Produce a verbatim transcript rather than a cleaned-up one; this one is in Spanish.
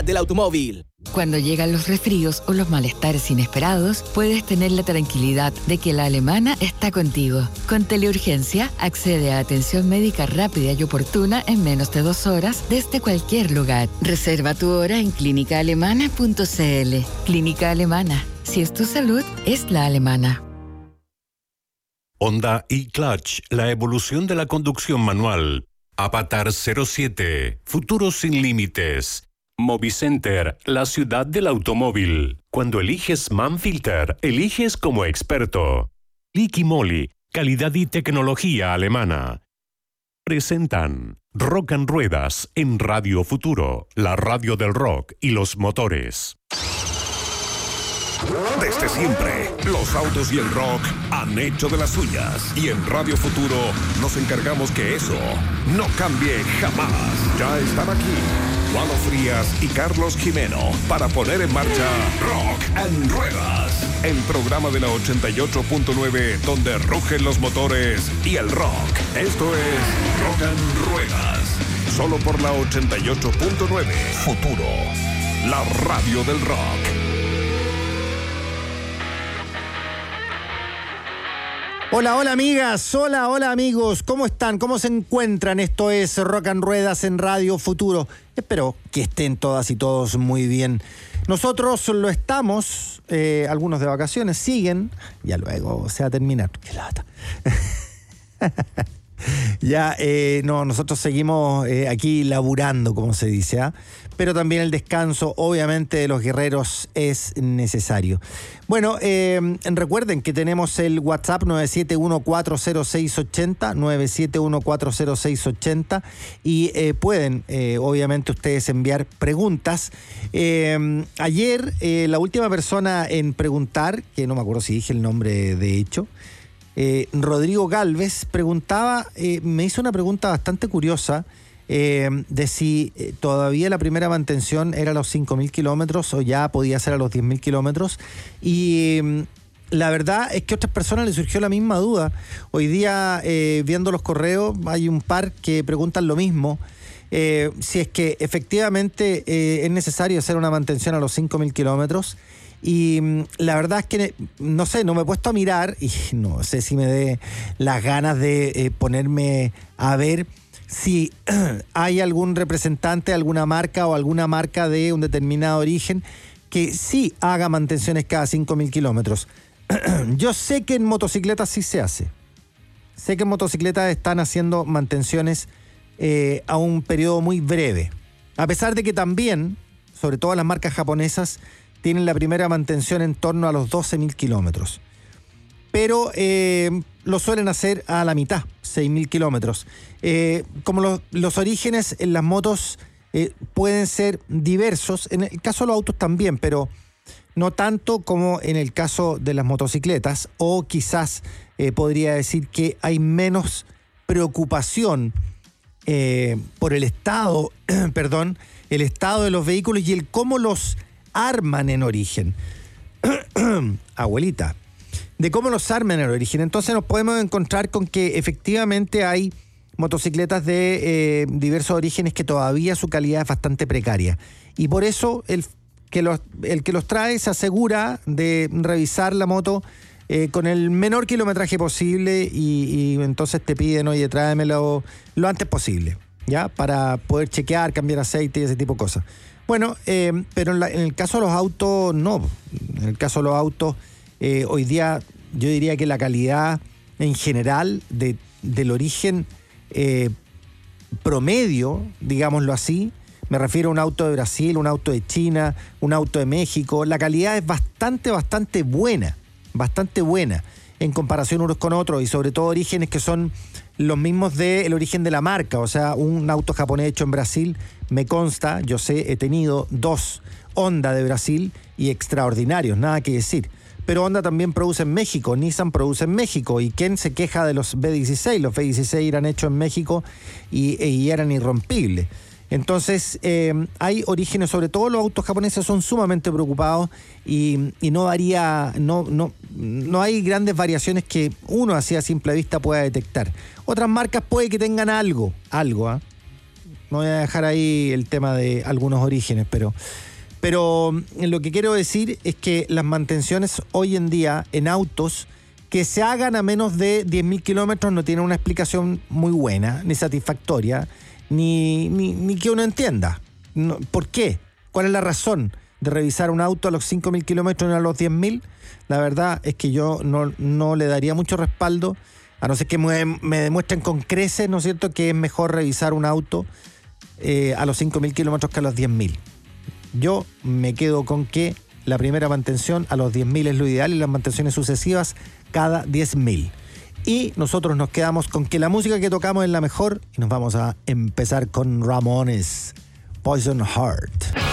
del automóvil. Cuando llegan los resfríos o los malestares inesperados, puedes tener la tranquilidad de que la Alemana está contigo. Con Teleurgencia, accede a atención médica rápida y oportuna en menos de dos horas desde cualquier lugar. Reserva tu hora en clínica alemana punto c l. Clínica Alemana. Si es tu salud, es la alemana. Honda e-Clutch, la evolución de la conducción manual. Avatar cero siete, futuro sin límites. Movicenter, la ciudad del automóvil. Cuando eliges Manfilter, eliges como experto. Liqui Moly, calidad y tecnología alemana. Presentan Rock and Ruedas en Radio Futuro, la radio del rock y los motores. Desde siempre, los autos y el rock han hecho de las suyas. Y en Radio Futuro nos encargamos que eso no cambie jamás. Ya están aquí Juan Frías y Carlos Jimeno para poner en marcha Rock and Ruedas, el programa de la ochenta y ocho punto nueve donde rugen los motores y el rock. Esto es Rock and Ruedas, solo por la ochenta y ocho punto nueve. Futuro, la radio del rock. Hola, hola amigas, hola, hola amigos, ¿cómo están? ¿Cómo se encuentran? Esto es Rock and Ruedas en Radio Futuro. Espero que estén todas y todos muy bien. Nosotros lo estamos, eh, algunos de vacaciones siguen, ya luego se va a terminar. ¡Qué lata! Ya, eh, no, nosotros seguimos eh, aquí laburando, como se dice, ¿ah? Pero también el descanso, obviamente, de los guerreros es necesario. Bueno, eh, recuerden que tenemos el WhatsApp nueve siete uno cuatro cero seis ocho cero, nueve siete uno cuatro cero seis ocho cero, y eh, pueden, eh, obviamente, ustedes enviar preguntas. Eh, ayer, eh, la última persona en preguntar, que no me acuerdo si dije el nombre de hecho, Eh, Rodrigo Galvez preguntaba, eh, me hizo una pregunta bastante curiosa eh, de si eh, todavía la primera mantención era a los cinco mil kilómetros o ya podía ser a los diez mil kilómetros. Y eh, la verdad es que a otras personas les surgió la misma duda. Hoy día, eh, viendo los correos, hay un par que preguntan lo mismo. Eh, si es que efectivamente eh, es necesario hacer una mantención a los cinco mil kilómetros. Y la verdad es que, no sé, no me he puesto a mirar y no sé si me dé las ganas de eh, ponerme a ver si hay algún representante, alguna marca o alguna marca de un determinado origen que sí haga mantenciones cada cinco mil kilómetros. Yo sé que en motocicletas sí se hace. Sé que en motocicletas están haciendo mantenciones eh, a un periodo muy breve. A pesar de que también, sobre todo las marcas japonesas, tienen la primera mantención en torno a los doce mil kilómetros. Pero eh, lo suelen hacer a la mitad, seis mil kilómetros. Eh, como lo, los orígenes en las motos eh, pueden ser diversos, en el caso de los autos también, pero no tanto como en el caso de las motocicletas, o quizás eh, podría decir que hay menos preocupación eh, por el estado, perdón, el estado de los vehículos y el cómo los arman en origen. Abuelita, de cómo los arman en origen. Entonces nos podemos encontrar con que efectivamente hay motocicletas de eh, diversos orígenes que todavía su calidad es bastante precaria. Y por eso el que los, el que los trae se asegura de revisar la moto eh, con el menor kilometraje posible y, y entonces te piden, oye, tráemelo lo antes posible, ¿ya? Para poder chequear, cambiar aceite y ese tipo de cosas. Bueno, eh, pero en, la, en el caso de los autos, no. En el caso de los autos, eh, hoy día yo diría que la calidad en general de, del origen eh, promedio, digámoslo así, me refiero a un auto de Brasil, un auto de China, un auto de México, la calidad es bastante, bastante buena, bastante buena en comparación unos con otros y sobre todo orígenes que son los mismos del origen de la marca. O sea, un auto japonés hecho en Brasil, me consta, yo sé, he tenido dos Honda de Brasil y extraordinarios, nada que decir. Pero Honda también produce en México, Nissan produce en México. ¿Y quién se queja de los B dieciséis? Los B dieciséis eran hechos en México y, y eran irrompibles. Entonces, eh, hay orígenes, sobre todo los autos japoneses son sumamente preocupados y, y no varía, no, no, no hay grandes variaciones que uno así a simple vista pueda detectar. Otras marcas puede que tengan algo, algo, ¿eh? No voy a dejar ahí el tema de algunos orígenes, pero... Pero lo que quiero decir es que las mantenciones hoy en día en autos que se hagan a menos de diez mil kilómetros no tienen una explicación muy buena, ni satisfactoria, ni, ni, ni que uno entienda. No, ¿por qué? ¿Cuál es la razón de revisar un auto a los cinco mil kilómetros y no a los diez mil? La verdad es que yo no, no le daría mucho respaldo, a no ser que me, me demuestren con creces, ¿no es cierto?, que es mejor revisar un auto eh, a los cinco mil kilómetros que a los diez mil. Yo me quedo con que la primera mantención a los diez mil es lo ideal y las mantenciones sucesivas cada diez mil. Y nosotros nos quedamos con que la música que tocamos es la mejor y nos vamos a empezar con Ramones, Poison Heart.